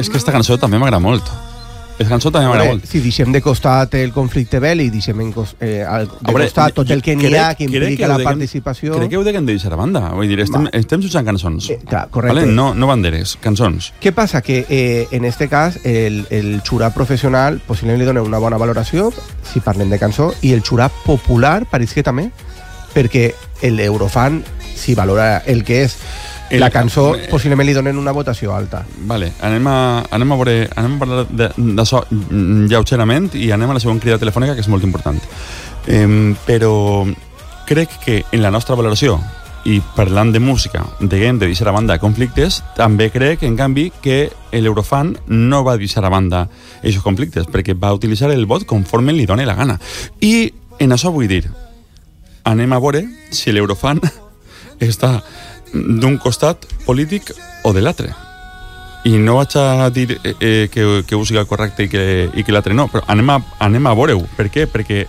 És que aquesta cançó també m'agrada molt. Aquesta cançó també m'agrada molt. Si deixem de costat el conflicte bèl·lic, deixem de costat tot el que n'hi ha que implica la participació... Crec que ho deguem de deixar a banda. Vull dir, estem usant cançons. Clar, correcte. No banderes, cançons. Què passa? Que en este cas el xurat professional possiblement li dona una bona valoració si parlem de cançó, i el xurat popular pareix que també, perquè l'Eurofan, si valora el que és la cançó, possiblement li donen una votació alta. Vale, anem a parlar d'això lleugerament i anem a la següent crida telefònica, que és molt important. Però crec que en la nostra valoració, i parlant de música, deguem de deixar a banda conflictes, també crec, en canvi, que l'Eurofan no va deixar a banda aquests conflictes, perquè va utilitzar el vot conforme li doni la gana. I en això vull dir, anem a veure si l'Eurofan està d'un costat polític o de l'altre. I no vaig a dir que ho siga correcte i que l'altre no, però anem a veure-ho. Per què? Perquè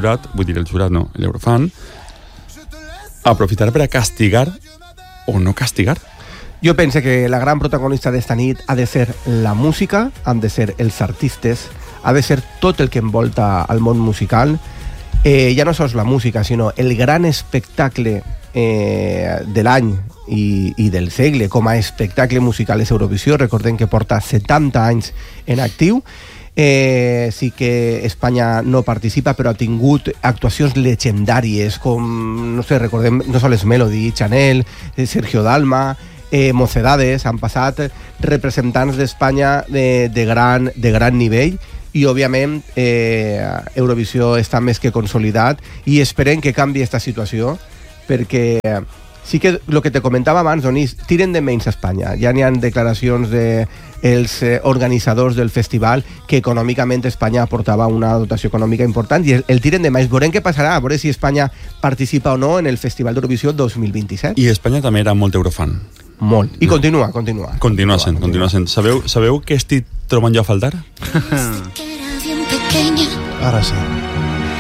l'Eurofan aprofitarà per a castigar o no castigar. Jo penso que la gran protagonista d'esta nit ha de ser la música, han de ser els artistes, ha de ser tot el que envolta el món musical. Ja no sols la música, sinó el gran espectacle de l'any i del segle com a espectacle musical és Eurovisió. Recordem que porta 70 anys en actiu. Sí que Espanya no participa, però ha tingut actuacions legendàries com, no sé, recordem no sols Melody, Chanel, Sergio Dalma, Mocedades. Han passat representants d'Espanya de gran nivell, i òbviament Eurovisió està més que consolidat, i esperem que canvi aquesta situació, perquè sí que el que te comentava abans, Donís, tiren de menys a Espanya. Ja n'hi ha declaracions dels organitzadors del festival que econòmicament Espanya aportava una dotació econòmica important, i el tiren de menys. Veurem què passarà, a veure si Espanya participa o no en el Festival d'Eurovisió 2027. I Espanya també era molt eurofan. Molt. I continua. Continua sent. Sabeu què estic trobant jo a faltar? Ahora sí.